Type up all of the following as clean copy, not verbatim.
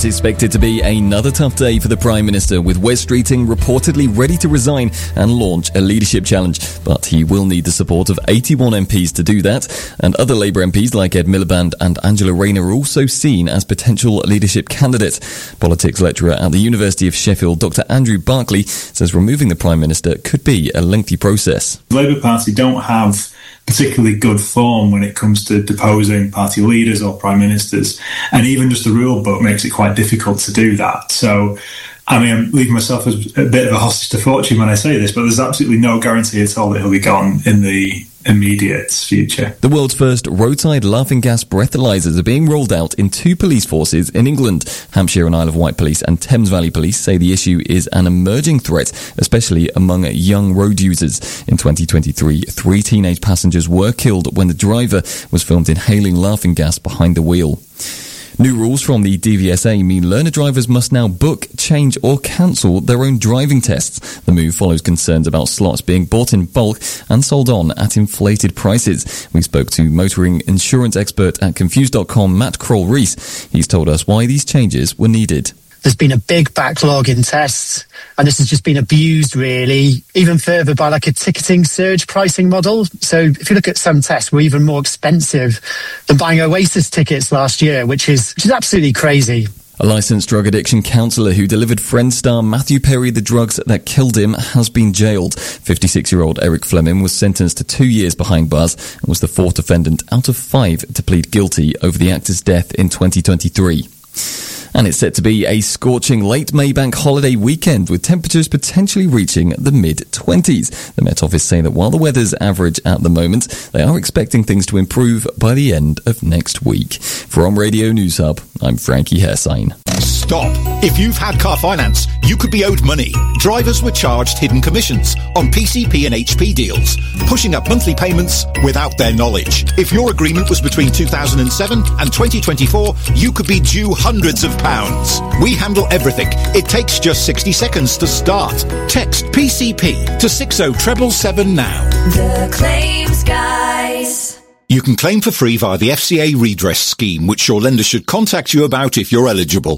is expected to be another tough day for the Prime Minister, with Wes Streeting reportedly ready to resign and launch a leadership challenge. But he will need the support of 81 MPs to do that. And other Labour MPs like Ed Miliband and Angela Rayner are also seen as potential leadership candidates. Politics lecturer at the University of Sheffield, Dr. Andrew Barclay, says removing the Prime Minister could be a lengthy process. The Labour Party don't have particularly good form when it comes to deposing party leaders or prime ministers, and even just the rule book makes it quite difficult to do that. So, I mean, I'm leaving myself as a bit of a hostage to fortune when I say this, but there's absolutely no guarantee at all that he'll be gone in the immediate future. The world's first roadside laughing gas breathalyzers are being rolled out in 2 police forces in England. Hampshire and Isle of Wight Police and Thames Valley Police say the issue is an emerging threat, especially among young road users. In 2023, 3 teenage passengers were killed when the driver was filmed inhaling laughing gas behind the wheel. New rules from the DVSA mean learner drivers must now book, change or cancel their own driving tests. The move follows concerns about slots being bought in bulk and sold on at inflated prices. We spoke to motoring insurance expert at Confused.com, Matt Kroll-Rees. He's told us why these changes were needed. There's been a big backlog in tests, and this has just been abused, really, even further by like a ticketing surge pricing model. So if you look at some tests, were even more expensive than buying Oasis tickets last year, which is absolutely crazy. A licensed drug addiction counsellor who delivered Friends star Matthew Perry the drugs that killed him has been jailed. 56-year-old Eric Fleming was sentenced to 2 years behind bars and was the 4th defendant out of 5 to plead guilty over the actor's death in 2023. And it's set to be a scorching late May bank holiday weekend, with temperatures potentially reaching the mid-20s. The Met Office say that while the weather's average at the moment, they are expecting things to improve by the end of next week. From Radio News Hub, I'm Frankie Hersign. Stop. If you've had car finance, you could be owed money. Drivers were charged hidden commissions on PCP and HP deals, pushing up monthly payments without their knowledge. If your agreement was between 2007 and 2024, you could be due hundreds of pounds. We handle everything. It takes just 60 seconds to start. Text PCP to 60777 now. The Claims Guys. You can claim for free via the FCA redress scheme, which your lender should contact you about if you're eligible.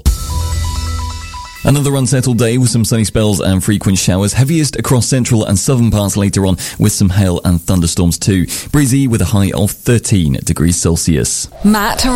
Another unsettled day with some sunny spells and frequent showers, heaviest across central and southern parts later on, with some hail and thunderstorms too. Breezy with a high of 13 degrees Celsius. Matt